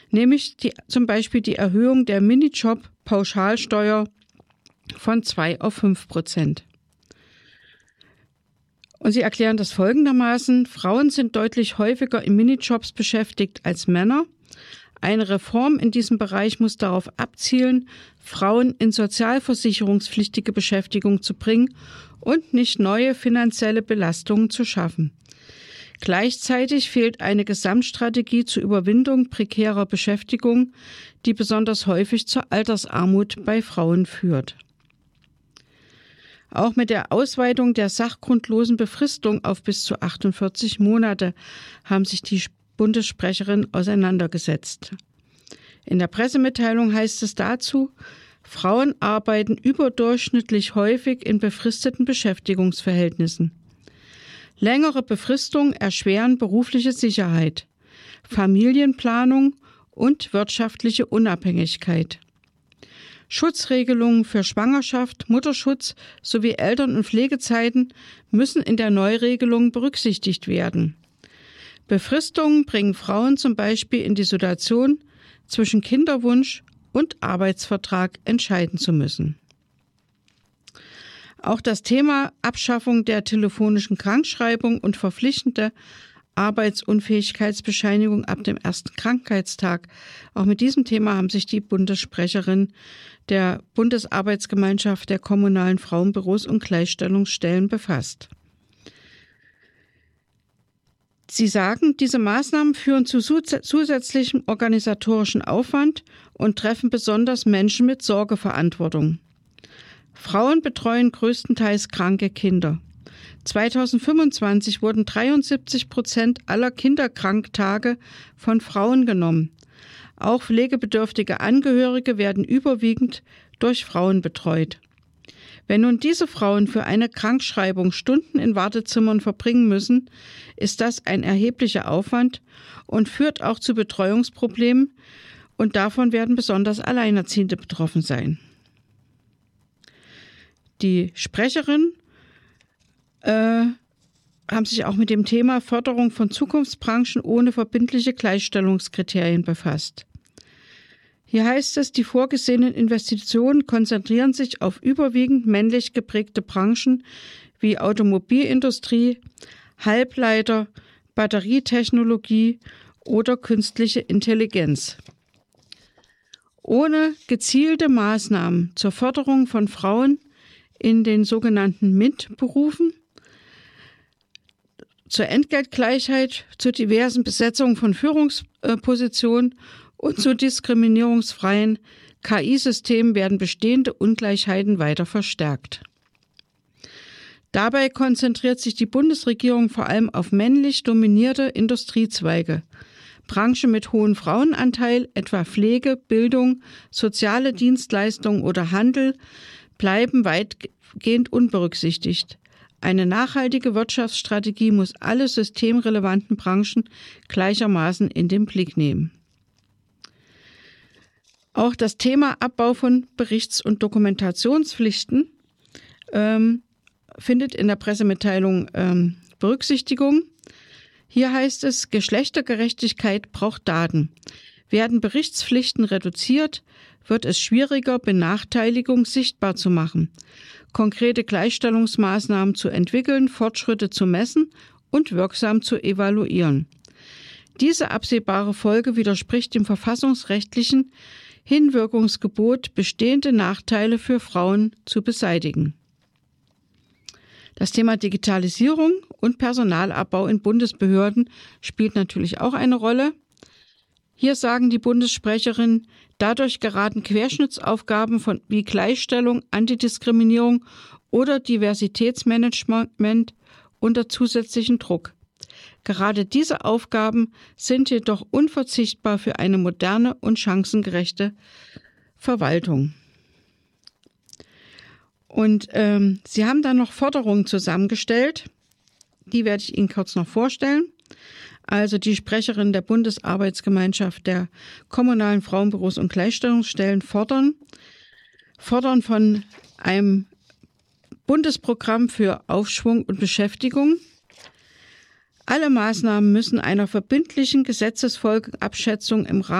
nämlich zum Beispiel die Erhöhung der Minijob-Pauschalsteuer von 2 auf 5%. Und sie erklären das folgendermaßen: Frauen sind deutlich häufiger in Minijobs beschäftigt als Männer. Eine Reform in diesem Bereich muss darauf abzielen, Frauen in sozialversicherungspflichtige Beschäftigung zu bringen und nicht neue finanzielle Belastungen zu schaffen. Gleichzeitig fehlt eine Gesamtstrategie zur Überwindung prekärer Beschäftigung, die besonders häufig zur Altersarmut bei Frauen führt. Auch mit der Ausweitung der sachgrundlosen Befristung auf bis zu 48 Monate haben sich die Bundessprecherin auseinandergesetzt. In der Pressemitteilung heißt es dazu: Frauen arbeiten überdurchschnittlich häufig in befristeten Beschäftigungsverhältnissen. Längere Befristungen erschweren berufliche Sicherheit, Familienplanung und wirtschaftliche Unabhängigkeit. Schutzregelungen für Schwangerschaft, Mutterschutz sowie Eltern- und Pflegezeiten müssen in der Neuregelung berücksichtigt werden. Befristungen bringen Frauen zum Beispiel in die Situation, zwischen Kinderwunsch und Arbeitsvertrag entscheiden zu müssen. Auch das Thema Abschaffung der telefonischen Krankschreibung und verpflichtende Arbeitsunfähigkeitsbescheinigung ab dem ersten Krankheitstag. Auch mit diesem Thema haben sich die Bundessprecherin der Bundesarbeitsgemeinschaft der kommunalen Frauenbüros und Gleichstellungsstellen befasst. Sie sagen, diese Maßnahmen führen zu zusätzlichem organisatorischen Aufwand und treffen besonders Menschen mit Sorgeverantwortung. Frauen betreuen größtenteils kranke Kinder. 2025 wurden 73% aller Kinderkranktage von Frauen genommen. Auch pflegebedürftige Angehörige werden überwiegend durch Frauen betreut. Wenn nun diese Frauen für eine Krankschreibung Stunden in Wartezimmern verbringen müssen, ist das ein erheblicher Aufwand und führt auch zu Betreuungsproblemen, und davon werden besonders Alleinerziehende betroffen sein. Die Sprecherin haben sich auch mit dem Thema Förderung von Zukunftsbranchen ohne verbindliche Gleichstellungskriterien befasst. Hier heißt es, die vorgesehenen Investitionen konzentrieren sich auf überwiegend männlich geprägte Branchen wie Automobilindustrie, Halbleiter, Batterietechnologie oder künstliche Intelligenz. Ohne gezielte Maßnahmen zur Förderung von Frauen in den sogenannten MINT-Berufen, zur Entgeltgleichheit, zur diversen Besetzung von Führungspositionen und zu diskriminierungsfreien KI-Systemen werden bestehende Ungleichheiten weiter verstärkt. Dabei konzentriert sich die Bundesregierung vor allem auf männlich dominierte Industriezweige. Branchen mit hohem Frauenanteil, etwa Pflege, Bildung, soziale Dienstleistungen oder Handel, bleiben weitgehend unberücksichtigt. Eine nachhaltige Wirtschaftsstrategie muss alle systemrelevanten Branchen gleichermaßen in den Blick nehmen. Auch das Thema Abbau von Berichts- und Dokumentationspflichten findet in der Pressemitteilung Berücksichtigung. Hier heißt es, Geschlechtergerechtigkeit braucht Daten. Werden Berichtspflichten reduziert, wird es schwieriger, Benachteiligung sichtbar zu machen, konkrete Gleichstellungsmaßnahmen zu entwickeln, Fortschritte zu messen und wirksam zu evaluieren. Diese absehbare Folge widerspricht dem verfassungsrechtlichen Hinwirkungsgebot, bestehende Nachteile für Frauen zu beseitigen. Das Thema Digitalisierung und Personalabbau in Bundesbehörden spielt natürlich auch eine Rolle. Hier sagen die Bundessprecherin, dadurch geraten Querschnittsaufgaben wie Gleichstellung, Antidiskriminierung oder Diversitätsmanagement unter zusätzlichen Druck. Gerade diese Aufgaben sind jedoch unverzichtbar für eine moderne und chancengerechte Verwaltung. Und Sie haben dann noch Forderungen zusammengestellt, die werde ich Ihnen kurz noch vorstellen. Also die Sprecherin der Bundesarbeitsgemeinschaft der kommunalen Frauenbüros und Gleichstellungsstellen fordern von einem Bundesprogramm für Aufschwung und Beschäftigung. Alle Maßnahmen müssen einer verbindlichen Gesetzesfolgenabschätzung im Rahmen